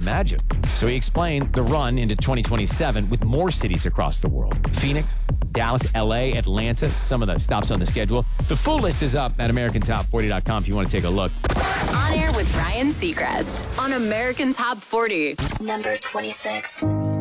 imagine. So he explained the run into 2027 with more cities across the world. Phoenix, Dallas, LA, Atlanta, some of the stops on the schedule. The full list is up at AmericanTop40.com if you want to take a look. On Air with Ryan Seacrest on American Top 40. Number 26.